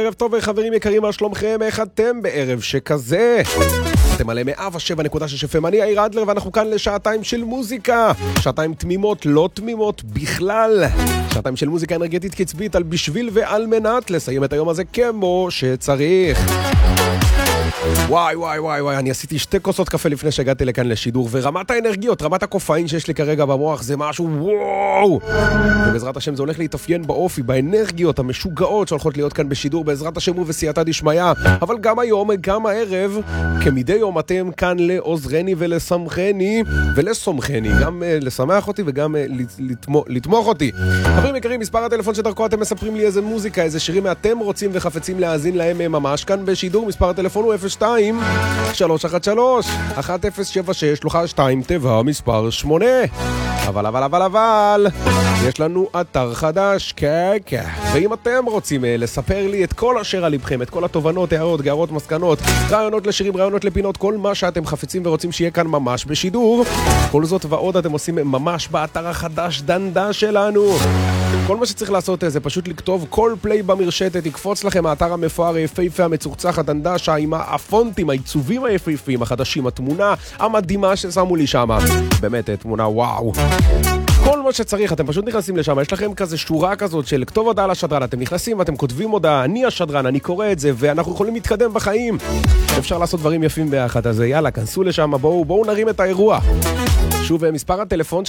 ערב טוב חברים יקרים, מה שלומכם? איך אתם בערב שכזה? אתם עלי 107.6 FM, אני יאיר אדלר ואנחנו כאן לשעתיים של מוזיקה. שעתיים תמימות, לא תמימות בכלל. שעתיים של מוזיקה אנרגטית קצבית על בשביל ועל מנת לסיים את היום הזה כמו שצריך. וואי וואי וואי וואי, אני עשיתי 2 כוסות קפה לפני שהגעתי לכאן לשידור, ורמת האנרגיות, רמת הקופאין שיש לי כרגע במוח זה משהו וואו. ובעזרת השם זה הולך להתאפיין באופי, באנרגיות המשוגעות שהולכות להיות כאן בשידור בעזרת השם ובסייעתא דשמיא. אבל גם היום, גם הערב, כמדי יום אתם כאן לעוזרני ולשמחני ולסומכני, גם לשמח אותי וגם לתמוך אותי. חברים יקרים, מספר הטלפון שדרכו אתם מספרים לי איזה מוזיקה, איזה שירים אתם רוצים וחפצים להאזין להם ממש כאן בשידור. מספר הטלפון הוא 02-313-1076 שלוחה 2 תיבה מספר 8. אבל יש לנו אתר חדש, כן. ואם אתם רוצים לספר לי את כל אשר על לבכם, את כל התובנות, הערות, גערות, מסקנות, רעיונות לשירים, רעיונות לפינות, כל מה שאתם חפצים ורוצים שיהיה כאן ממש בשידור, כל זאת ועוד אתם עושים ממש באתר החדש דנדה שלנו. כל מה שצריך לעשות זה פשוט לכתוב כל פליי במרשתת, יקפוץ לכם האתר המפואר היפהפה המצוחצח הדנדשה עם הפונטים, העיצובים היפהפים החדשים, התמונה המדהימה ששמו לי שם, באמת תמונה וואו. כל מה שצריך, אתם פשוט נכנסים לשם, יש לכם כזה שורה כזאת של כתוב הודעה לשדרן, אתם נכנסים ואתם כותבים הודעה, אני השדרן, אני קורא את זה ואנחנו יכולים להתקדם בחיים. אפשר לעשות דברים יפים ביחד, אז יאללה, כנסו לשם, בואו נרים את האירוע. שוב, מספר הטלפון